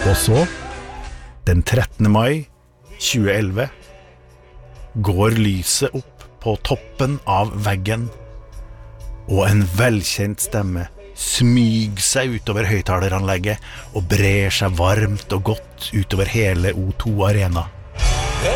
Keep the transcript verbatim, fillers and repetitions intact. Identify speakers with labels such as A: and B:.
A: Og så, den trettende mai tjueelleve, går lyset opp på toppen av veggen, og en velkjent stemme smyger seg utover høyttaleranlegget og brer seg varmt og godt utover hele O to Arena.